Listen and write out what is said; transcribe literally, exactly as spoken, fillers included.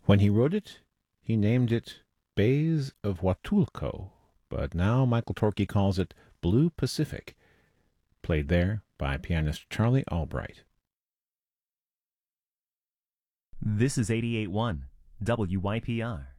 When he wrote it, he named it Bays of Huatulco, but now Michael Torke calls it Blue Pacific, played there by pianist Charlie Albright. This is eighty-eight point one W Y P R.